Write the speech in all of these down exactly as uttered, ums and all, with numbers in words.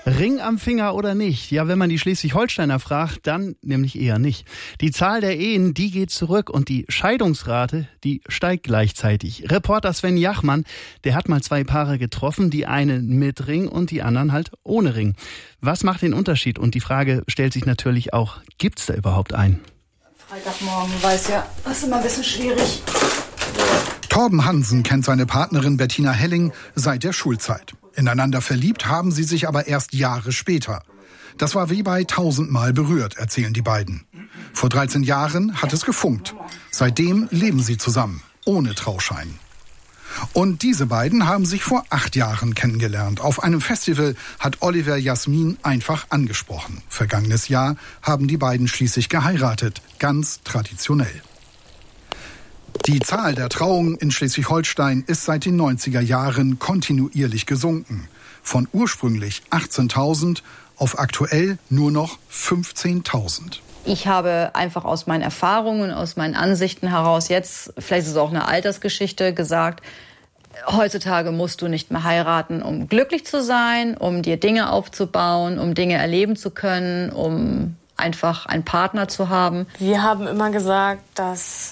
Ring am Finger oder nicht? Ja, wenn man die Schleswig-Holsteiner fragt, dann nämlich eher nicht. Die Zahl der Ehen, die geht zurück und die Scheidungsrate, die steigt gleichzeitig. Reporter Sven Jachmann, der hat mal zwei Paare getroffen, die einen mit Ring und die anderen halt ohne Ring. Was macht den Unterschied? Und die Frage stellt sich natürlich auch, gibt's da überhaupt einen? Freitagmorgen, weiß ja, das ist immer ein bisschen schwierig. Torben Hansen kennt seine Partnerin Bettina Helling seit der Schulzeit. Ineinander verliebt haben sie sich aber erst Jahre später. Das war wie bei tausendmal berührt, erzählen die beiden. Vor dreizehn Jahren hat es gefunkt. Seitdem leben sie zusammen, ohne Trauschein. Und diese beiden haben sich vor acht Jahren kennengelernt. Auf einem Festival hat Oliver Jasmin einfach angesprochen. Vergangenes Jahr haben die beiden schließlich geheiratet, ganz traditionell. Die Zahl der Trauungen in Schleswig-Holstein ist seit den neunziger Jahren kontinuierlich gesunken. Von ursprünglich achtzehntausend auf aktuell nur noch fünfzehntausend. Ich habe einfach aus meinen Erfahrungen, aus meinen Ansichten heraus jetzt, vielleicht ist es auch eine Altersgeschichte, gesagt, heutzutage musst du nicht mehr heiraten, um glücklich zu sein, um dir Dinge aufzubauen, um Dinge erleben zu können, um einfach einen Partner zu haben. Wir haben immer gesagt, dass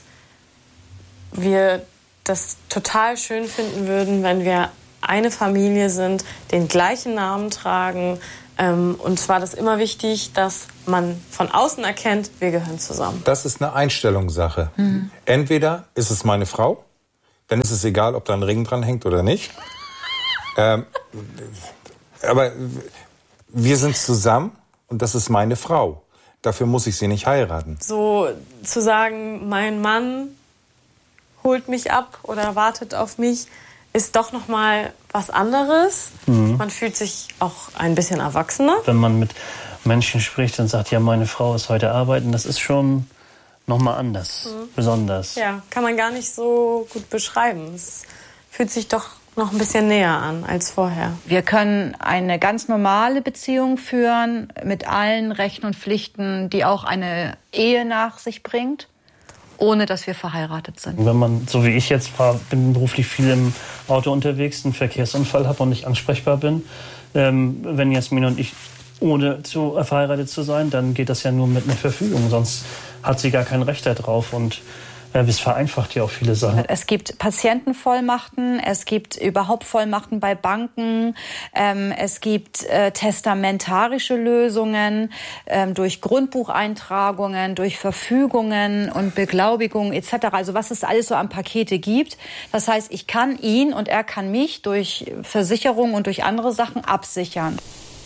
wir das total schön finden würden, wenn wir eine Familie sind, den gleichen Namen tragen. Ähm, und zwar ist immer wichtig, dass man von außen erkennt, wir gehören zusammen. Das ist eine Einstellungssache. Mhm. Entweder ist es meine Frau, dann ist es egal, ob da ein Ring dran hängt oder nicht. ähm, aber wir sind zusammen und das ist meine Frau. Dafür muss ich sie nicht heiraten. So zu sagen, mein Mann holt mich ab oder wartet auf mich, ist doch noch mal was anderes. Mhm. Man fühlt sich auch ein bisschen erwachsener. Wenn man mit Menschen spricht und sagt, ja, meine Frau ist heute arbeiten, das ist schon noch mal anders, mhm. besonders. Ja, kann man gar nicht so gut beschreiben. Es fühlt sich doch noch ein bisschen näher an als vorher. Wir können eine ganz normale Beziehung führen mit allen Rechten und Pflichten, die auch eine Ehe nach sich bringt, ohne dass wir verheiratet sind. Wenn man, so wie ich jetzt war, bin beruflich viel im Auto unterwegs, einen Verkehrsunfall habe und nicht ansprechbar bin, ähm, wenn Jasmin und ich ohne zu, äh, verheiratet zu sein, dann geht das ja nur mit einer Verfügung, sonst hat sie gar kein Recht darauf und äh, es vereinfacht ja auch viele Sachen. Es gibt Patientenvollmachten, es gibt überhaupt Vollmachten bei Banken, ähm, es gibt äh, testamentarische Lösungen ähm, durch Grundbucheintragungen, durch Verfügungen und Beglaubigungen et cetera. Also was es alles so an Pakete gibt. Das heißt, ich kann ihn und er kann mich durch Versicherungen und durch andere Sachen absichern.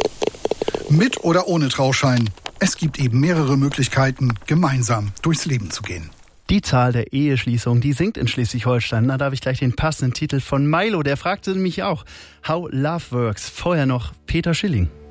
Mit oder ohne Trauschein. Es gibt eben mehrere Möglichkeiten, gemeinsam durchs Leben zu gehen. Die Zahl der Eheschließungen, die sinkt in Schleswig-Holstein. Da darf ich gleich den passenden Titel von Milo. Der fragte mich auch, how love works. Vorher noch Peter Schilling.